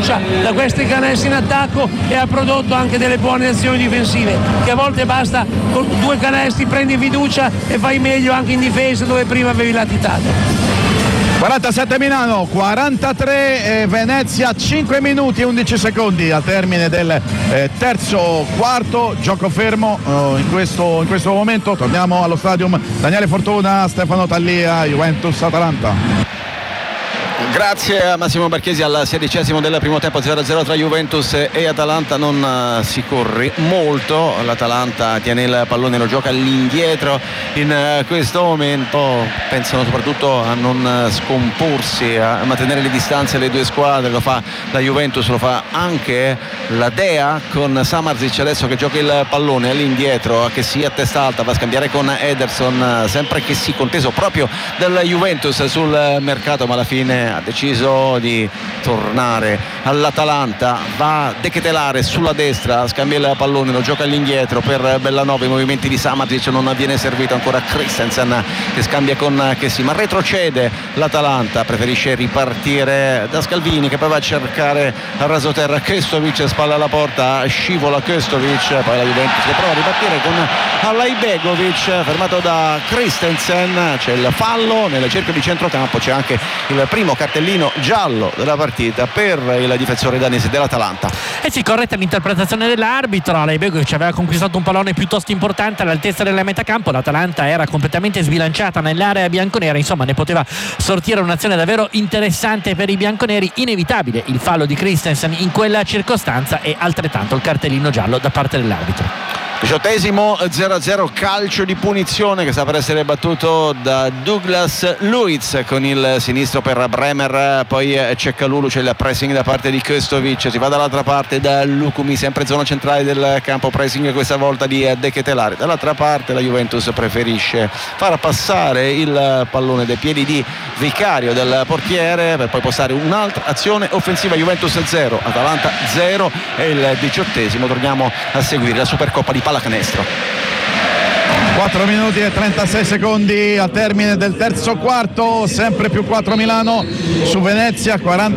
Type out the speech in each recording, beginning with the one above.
fiducia da questi canestri in attacco e ha prodotto anche delle buone azioni difensive, che a volte basta con 2 canestri prendi fiducia e fai meglio anche in difesa dove prima avevi latitato. 47 Milano, 43 Venezia, 5 minuti e 11 secondi al termine del terzo quarto, gioco fermo in questo momento. Torniamo allo stadium Daniele Fortuna, Stefano Tallia, Juventus-Atalanta. Grazie a Massimo Marchesi. Al 16° del primo tempo, 0-0 tra Juventus e Atalanta. Non si corre molto, l'Atalanta tiene il pallone, lo gioca all'indietro in questo momento. Pensano soprattutto a non scomporsi, a mantenere le distanze le due squadre. Lo fa la Juventus, lo fa anche la Dea con Samardzic adesso che gioca il pallone all'indietro, che si a testa alta va a scambiare con Ederson, sempre che si conteso proprio della Juventus sul mercato, ma alla fine ha deciso di tornare all'Atalanta. Va a Deketelare sulla destra, scambia il pallone, lo gioca all'indietro per Bellanova. I movimenti di Samardzic non viene servito ancora. Christensen che scambia con Kessi, ma retrocede l'Atalanta, preferisce ripartire da Scalvini che poi va a cercare a rasoterra Kestovic, spalla alla porta, scivola Kestovic, poi la Juventus che prova a ripartire con Alaibegovic, fermato da Christensen. C'è il fallo nel cerchio di centrocampo, c'è anche il primo cartellino giallo della partita per il difensore danese dell'Atalanta. E sì, corretta l'interpretazione dell'arbitro. Alaibegovic aveva conquistato un pallone piuttosto importante all'altezza della metà campo, l'Atalanta era completamente sbilanciata nell'area bianconera, insomma ne poteva sortire un'azione davvero interessante per i bianconeri. Inevitabile il fallo di Christensen in quella circostanza e altrettanto il cartellino giallo da parte dell'arbitro. 18° 0-0, calcio di punizione che sta per essere battuto da Douglas Luiz con il sinistro per Bremer, poi c'è Kalulu, c'è il pressing da parte di Kestovic, si va dall'altra parte da Lukumi, sempre zona centrale del campo, pressing questa volta di Deketelare. Dall'altra parte la Juventus preferisce far passare il pallone dai piedi di Vicario del portiere per poi postare un'altra azione offensiva. Juventus 0, Atalanta 0 e il 18°. Torniamo a seguire la Supercoppa di pallacanestro. 4 minuti e 36 secondi al termine del terzo quarto, sempre più 4 Milano su Venezia,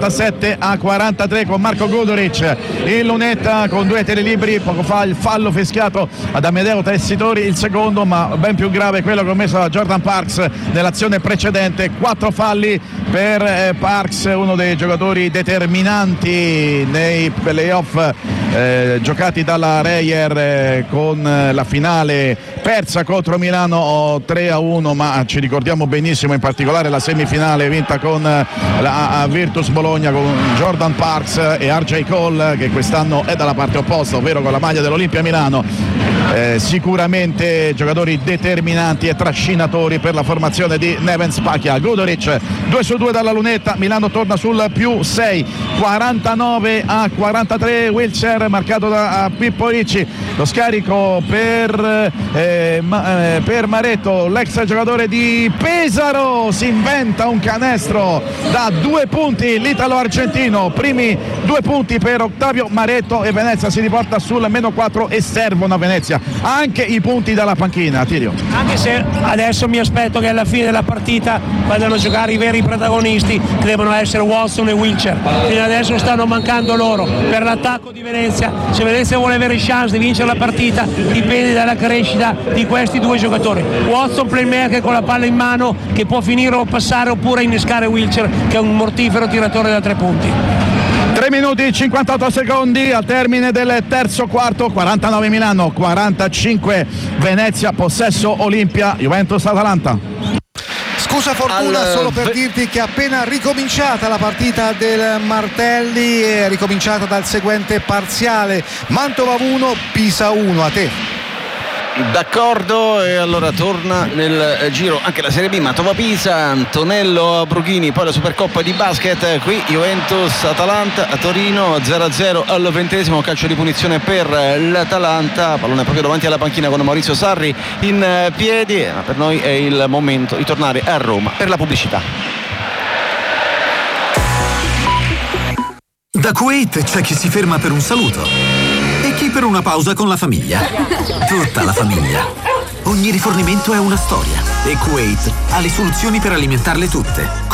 47-43 con Marco Guduric in lunetta con 2 tiri liberi. Poco fa il fallo fischiato ad Amedeo Tessitori, il secondo, ma ben più grave quello commesso da Jordan Parks nell'azione precedente. 4 falli per Parks, uno dei giocatori determinanti nei playoff giocati dalla Reyer con la finale persa contro Milano 3-1, ma ci ricordiamo benissimo in particolare la semifinale vinta con la Virtus Bologna con Jordan Parks e RJ Cole, che quest'anno è dalla parte opposta, ovvero con la maglia dell'Olimpia Milano. Sicuramente giocatori determinanti e trascinatori per la formazione di Neven Spacchia. Guduric 2 su 2 dalla lunetta, Milano torna sul più 6, 49-43. Wilcher marcato da Pippo Ricci, lo scarico per Maretto, l'ex giocatore di Pesaro, si inventa un canestro da 2 punti l'italo-argentino, primi 2 punti per Ottavio Maretto e Venezia si riporta sul -4 e servono a Venezia anche i punti dalla panchina. Tirio. Anche se adesso mi aspetto che alla fine della partita vadano a giocare i veri protagonisti, che devono essere Watson e Wilcher. Fino adesso stanno mancando loro per l'attacco di Venezia. Se Venezia vuole avere chance di vincere la partita dipende dalla crescita di questi 2 giocatori. Watson playmaker con la palla in mano che può finire o passare oppure innescare Wilcher, che è un mortifero tiratore da 3 punti. 3 minuti e 58 secondi al termine del terzo quarto, 49 Milano, 45 Venezia, possesso Olimpia, Juventus-Atalanta. Scusa Fortuna, solo per dirti che è appena ricominciata la partita del Martelli, è ricominciata dal seguente parziale: Mantova 1, Pisa 1. A te. D'accordo, e allora torna nel giro anche la Serie B, Mantova-Pisa, Antonello Brughini, poi la Supercoppa di basket, qui Juventus-Atalanta a Torino, 0-0 al 20°, calcio di punizione per l'Atalanta, pallone proprio davanti alla panchina con Maurizio Sarri in piedi, ma per noi è il momento di tornare a Roma per la pubblicità. Da Kuwait c'è chi si ferma per un saluto e chi per una pausa con la famiglia. Tutta la famiglia. Ogni rifornimento è una storia e Kuwait ha le soluzioni per alimentarle tutte.